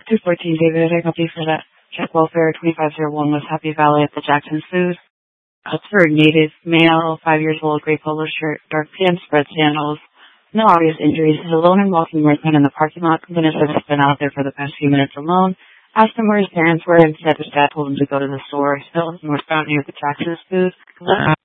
214 David, I copy for that. Check welfare 2501 West Happy Valley at the Jackson Food. Oxford native, male, 5 years old, gray polo shirt, dark pants, red sandals. No obvious injuries. He's alone and walking right in the parking lot. Goodness has just been out there for the past few minutes alone. Asked him where his parents were and said his dad told him to go to the store. Still northbound near the Jackson's Food.